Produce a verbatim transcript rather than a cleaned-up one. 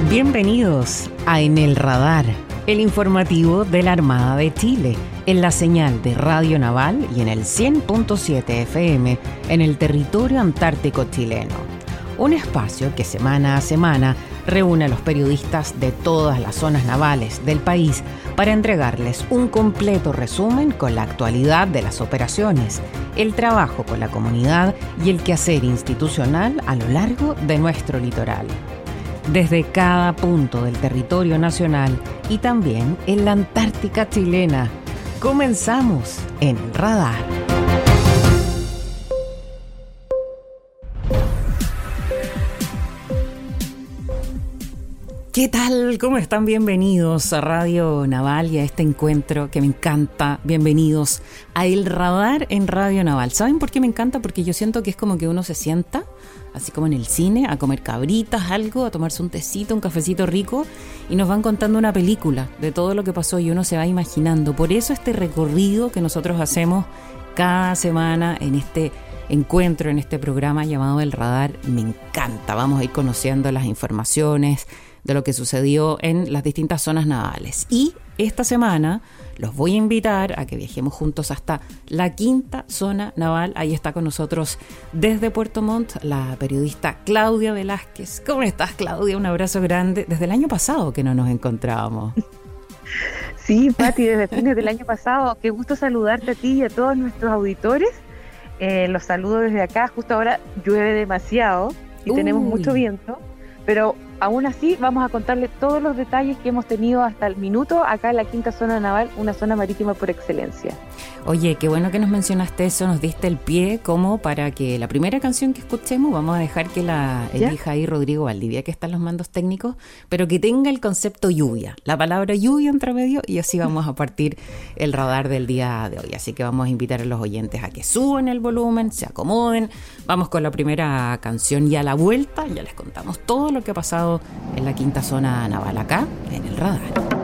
Bienvenidos a En el Radar, el informativo de la Armada de Chile, en la señal de Radio Naval y en el cien punto siete F M en el territorio antártico chileno. Un espacio que semana a semana reúne a los periodistas de todas las zonas navales del país para entregarles un completo resumen con la actualidad de las operaciones, el trabajo con la comunidad y el quehacer institucional a lo largo de nuestro litoral. Desde cada punto del territorio nacional y también en la Antártica chilena. Comenzamos en el radar. ¿Qué tal? ¿Cómo están? Bienvenidos a Radio Naval y a este encuentro que me encanta. Bienvenidos a El Radar en Radio Naval. ¿Saben por qué me encanta? Porque yo siento que es como que uno se sienta, así como en el cine, a comer cabritas, algo, a tomarse un tecito, un cafecito rico, y nos van contando una película de todo lo que pasó y uno se va imaginando. Por eso este recorrido que nosotros hacemos cada semana en este encuentro, en este programa llamado El Radar, me encanta. Vamos a ir conociendo las informaciones de lo que sucedió en las distintas zonas navales. Y esta semana los voy a invitar a que viajemos juntos hasta la quinta zona naval. Ahí está con nosotros desde Puerto Montt la periodista Claudia Velázquez. ¿Cómo estás, Claudia? Un abrazo grande. Desde el año pasado que no nos encontrábamos. Sí, Pati, desde fines del año pasado. Qué gusto saludarte a ti y a todos nuestros auditores. Eh, los saludo desde acá. Justo ahora llueve demasiado y Uy. tenemos mucho viento, pero aún así vamos a contarle todos los detalles que hemos tenido hasta el minuto acá en la quinta zona naval, una zona marítima por excelencia. Oye, qué bueno que nos mencionaste eso, nos diste el pie como para que la primera canción que escuchemos, vamos a dejar que la elija ahí Rodrigo Valdivia, que está en los mandos técnicos, pero que tenga el concepto lluvia, la palabra lluvia entre medio, y así vamos a partir el radar del día de hoy. Así que vamos a invitar a los oyentes a que suban el volumen, se acomoden, vamos con la primera canción y a la vuelta ya les contamos todo lo que ha pasado en la quinta zona naval acá en el radar.